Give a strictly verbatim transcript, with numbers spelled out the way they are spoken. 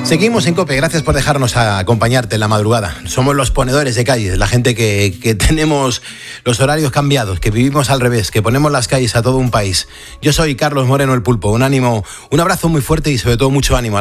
Seguimos en COPE, gracias por dejarnos acompañarte en la madrugada. Somos los ponedores de calles, la gente que, que tenemos los horarios cambiados, que vivimos al revés, que ponemos las calles a todo un país. Yo soy Carlos Moreno el Pulpo, un ánimo, un abrazo muy fuerte y sobre todo mucho ánimo.